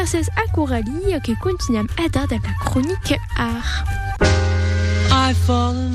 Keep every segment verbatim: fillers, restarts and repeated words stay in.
Mercedes Accorali che continuiamo a dar da la chronique art. I fall in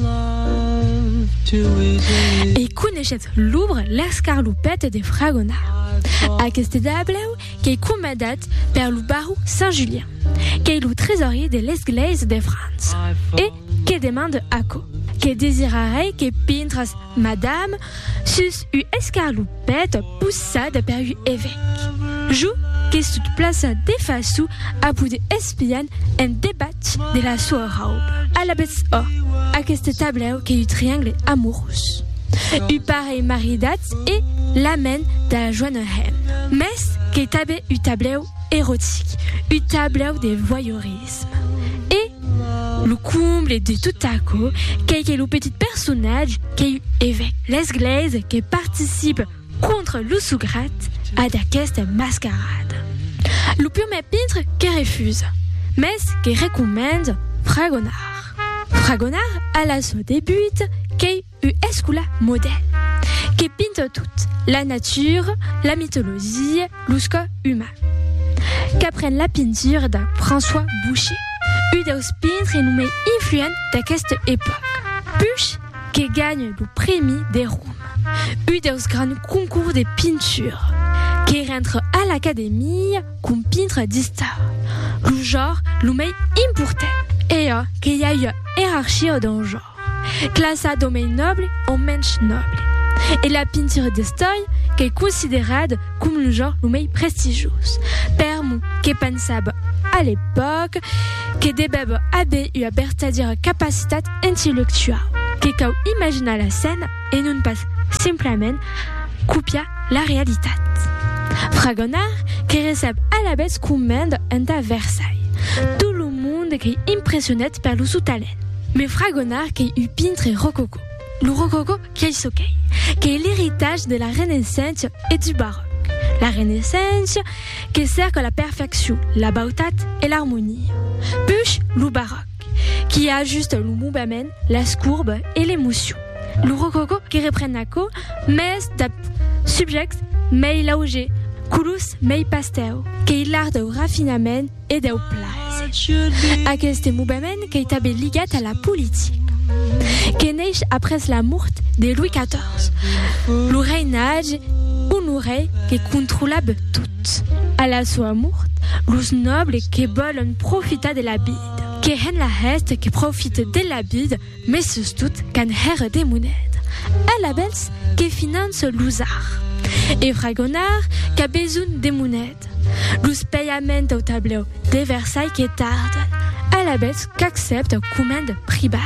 love too easily. E coneixet l'ouvre l'escarlopette de Fragonard. Aquest dableu che est commandat per lo baró Saint-Julien, qui est le trésorier de l'Église de France, et qui demande à co, qui désirerait que pintres madame sus u escarlopette poussade per u évêque. Jou que sut plaça de façou a poder espiar un débat de la sua robe. À la bête o, aquest tableu que u triangle amoureux. U pareil maridat et l'amène de la joignehem. Mais que tabe u tableu érotique, u tableu de voyeurisme. Et le comble de tout à coup, qu'est le petit personnage qui est évêque. L'Église qui participe contre le Sougrat à d'aquesta mascarade. Le premier peintre qui refuse, mais qui recommande Fragonard. Fragonard à la son début qui est escula modèle, qui peinte toute la nature, la mythologie, l'usco humain. Qu'apprenne la peinture de François Boucher, un des peintres nommé influent d'aquesta époque. Puis, qui gagne le prix des Rome, un des grands concours de peinture, qui rentre à l'académie comme peintre d'histoire. Le genre, le plus important, est qu'il y a une hiérarchie dans le genre, classée d'hommes nobles en mensch nobles. Et la peinture d'histoire, qui est considérée comme le genre le plus prestigieux, permet que pensable à l'époque, que des bébés avaient eu une verdadeira capacité intellectuelle, que quand imagina la scène et non pas simplement copier la réalité. Fragonard, qui reçoit à la base commande à Versailles. Tout le monde qui est impressionné par le sous-talent. Mais Fragonard qui est un peintre rococo. Le rococo qui est soquet, qui est l'héritage de la Renaissance et du baroque. La Renaissance qui sert à la perfection, la beauté et l'harmonie. Puis le baroque, qui ajuste le mouvement, la courbe et l'émotion. Le rococo qui reprend la co, mais d'ap subject, mais laugé, coulous, mais pastel, qui est l'art de raffinement et de place. Aquest mouvement qui est lié à la politique, qui naît après la mort de Louis quatorze, le reinage un rei qui contrôlait tout. À la sua mort, les nobles qui veulent profiter de la bide, qui ont la reste qui profite de la bide, mais surtout qu'un herre des monnaies. À la belle qui finance l'usard. Et Fragonard qui a besoin de monnaies. Les paiements au tableau de Versailles qui tardent. À la belle qui accepte commande privée.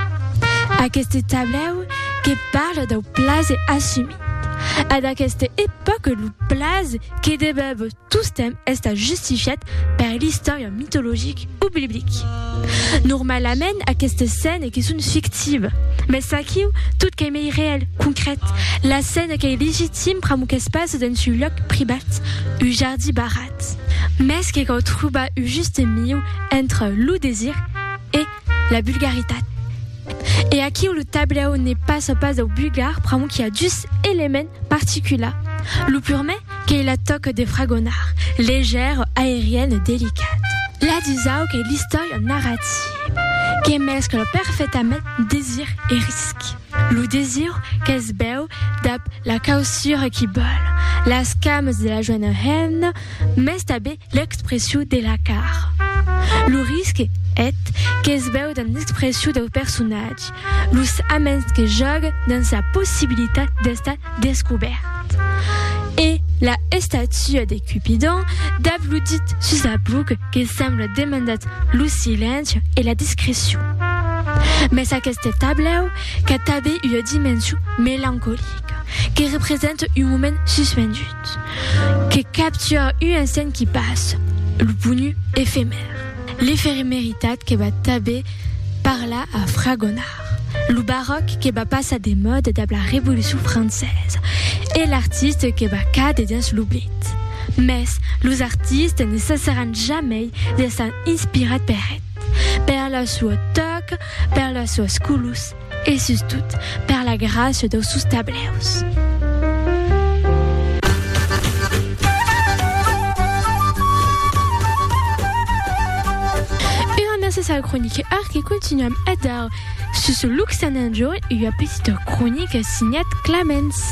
À ce tableau qui parle de place assumée. À cette époque, le place qui débat tous thèmes est justifié par l'histoire mythologique ou biblique. Normalement, à cette scène qui sont fictives, mais ça qui est tout qui est réel, concrète. La scène qui est légitime pour ce qui se passe dans un lieu privé, un jardin barat. Mais ce qui est trouve un juste milieu entre le désir et la vulgarité. Et à qui le tableau n'est pas ce pas au bulgare, prend qu'il y a dix éléments particuliers. Le purement, qui est la toque de Fragonard, légère, aérienne, délicate. La disao, qui est l'histoire narrative, qui mescle parfaitement désir et risque. Le désir, qui est beau, d'ap la causure qui bolle, la scam de la jeune haine, mais tabé l'expression de la car. Le risque est que se veut dans l'expression du personnage, los amens que jogue dans sa possibilité d'être découverte. Et la statue de Cupidon d'applaudit sur sa boucle qui semble demander le silence et la discrétion. Mais à ce tableau qui a une dimension mélancolique, qui représente un moment suspendu, qui capture une scène qui passe, le bonheur éphémère. L'éphémérité qui va taber par là à Fragonard, le baroque qui va passer des modes de la Révolution française et l'artiste qui va cadrer dans l'oubli. Mais les artistes ne cesseront jamais de s'inspirer par elle, par la sua toque, par la sua sculus et surtout par la grâce de sus tableus. sa chronique art qui continue à être sur ce Luxembourg et une petite chronique signée Clemens.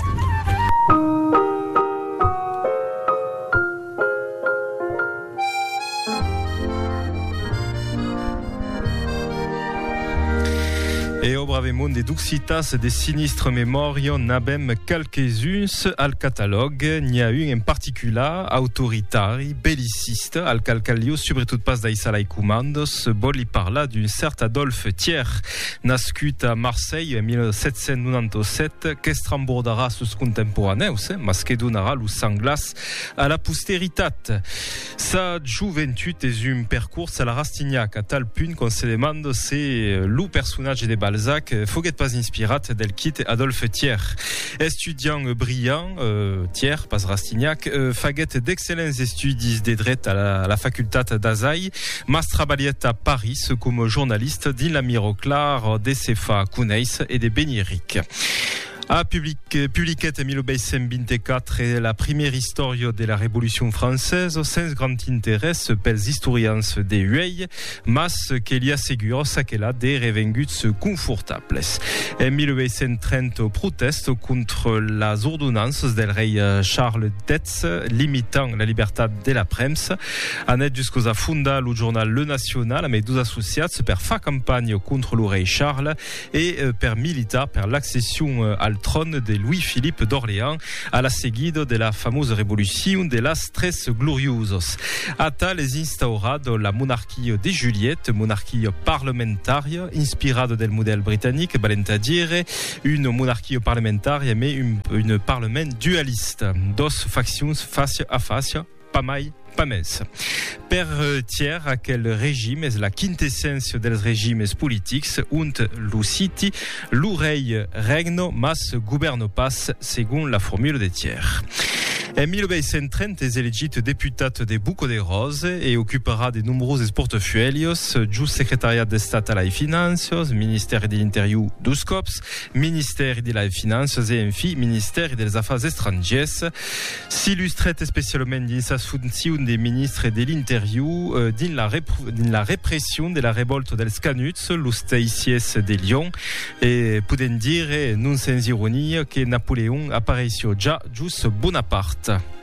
E obra avemon de duxitas de sinistre memorio n'abem quelques-uns al catalogue. N'hi a un en particular autoritari, belliciste, al calcalio, sobretot pas d'Aïsalai Commandos, vol y parla d'un cert Adolphe Thiers, nascut a Marseille en mille sept cents noranta-set, qu'estrambordara sus contemporaneus, mas que donara lu sanglas a la posteritat. Sa juventut és un percurs a la Rastignac, a tal punt qu'on se demande si lu personnage de Balzac foguet pas inspirat del kit Adolphe Thiers. Étudiant brillant, euh, Thiers, pas Rastignac, euh, faguet d'excellents estudis de dret à la, à la facultat d'Azaï, mas travaillet à Paris comme journaliste din la Miroclar de Cefa Cuneis et de Beniric. A public, publiquet en mille huit cents vingt-quatre la première histoire de la Révolution française, sans grand intérêt pels historiens de Huey, mas qu'il y assegure qu'elle a des revenguts confortables. En mille huit cent trente, proteste contre les ordonnances del rei Charles dix limitant la liberté de la presse. En aide jusqu'à fondar le journal Le National, avec deux associats per fa campagne contre le rei Charles et per militar per l'accession à al trône de Louis-Philippe d'Orléans à la seguida de la fameuse révolution de las Tres Gloriosos. A tal es instaurado la monarchie de Juliette, monarchie parlementaire inspirada del modèle britannique, valent a dire une monarchie parlementaire mais une, une parlement dualiste. Dos factions face à face, pas mai pas més. Per Thiers, aquel régime és la quintessència dels régimes politics und luciti l'urei regno mas governo pas según la formule de Thiers. En mille huit cent trente és elegit deputat de Buco de Rose et occupera de nombreux portefeuilles, just secretariat d'Estat a les Finances, ministère de l'Interior dos cops, ministère de les Finances et enfin ministère des Affaires étrangères. S'illustrait spécialement dans sa fonction de ministre de l'Interior euh, dans, la dans la répression de la révolte dels Canuts, los Teissies de Lyon, et podem dire, non sans ironie, que Napoléon apparaissait déjà just Bonaparte.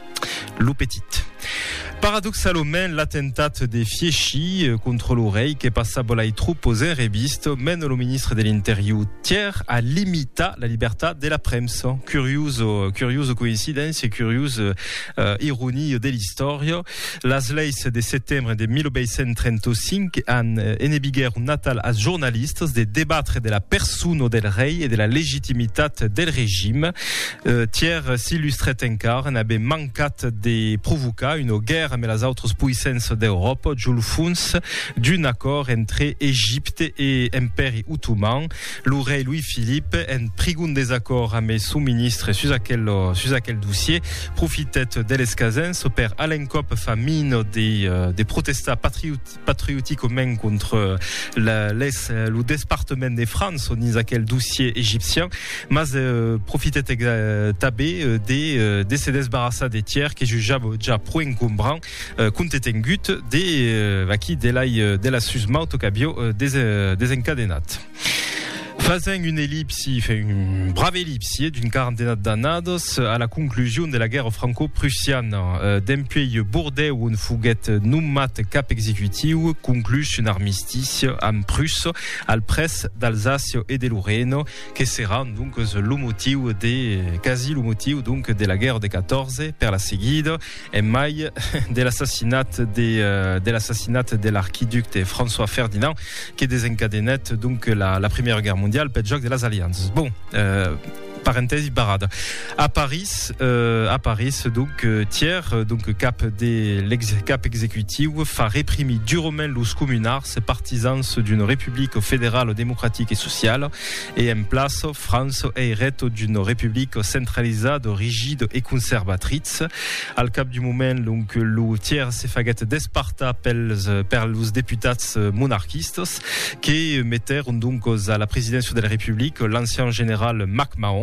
Lo petit. Paradoxalement, l'attentat de Fieschi contre l'oreille qui passable les troupes aux révistes mène le ministre de l'Intérieur Thiers à limiter la liberté de la presse. Curieuse, curieuse coïncidence et curieuse euh, ironie de l'histoire. Les leis de septembre de mille huit cent trente-cinq han enebiguer un natal als journalistes de débattre de la personne del rei et de la légitimité del régime. Euh, Thiers s'illustrait encore en avait manquat de provoquer une guerre avec les autres puissances d'Europe, Jules Fons, d'un accord entre Égypte et Empire ottoman. Le rei Louis-Philippe, en pris un désaccord avec son ministre sur aquel, sur aquel dossier, profitait de l'escasence per alencop famine des, euh, des protestats patriotiques même contre la, les, le département de France dans aquel dossier égyptien, mais euh, profitait euh, tabé euh, des, euh, de se débarrasser des tiers qui jugeaient déjà pro encombrant euh, compte tengut des euh, qui de la de la susma autocabio euh, des euh, desencadenat. Faisant une ellipse, une brave ellipse d'une quarantaine d'annados à la conclusion de la guerre franco-prussienne. Euh, Depuis Bourdet où une fouguette nummat cap exécutif conclut un armistice en Prusse, al presse d'Alsace et de Lorraine, qui sera donc le motif de, quasi le motif donc de la guerre de quatorze per la seguida en mai de l'assassinat de, euh, de l'assassinat de l'archiduc de François Ferdinand qui désencadenait donc la, la première guerre mondiale. Pet joc de las alliances. Bon, euh, parenthèse barade. À Paris, euh, à Paris, donc euh, Thiers, donc cap de l'ex cap exécutif, fa réprimer durement los communards, partisans d'une république fédérale démocratique et sociale, et en place France eiret d'une république centralisée, rigide et conservatrice. Al cap du moment, donc le Thiers se faguet d'Esparta pels per los députats monarchistes qui mettèrent donc à la présidence de la République l'ancien général MacMahon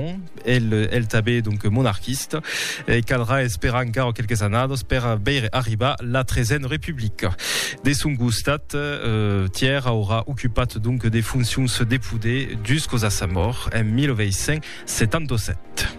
Aragon, elle, elle tabé donc monarchiste, et cadra espera encore quelques années, per beire arriba la treizième République. Des son gustat, euh, Thiers aura occupé donc des fonctions dépoudées jusqu'à sa mort en mille neuf cent soixante-dix-sept.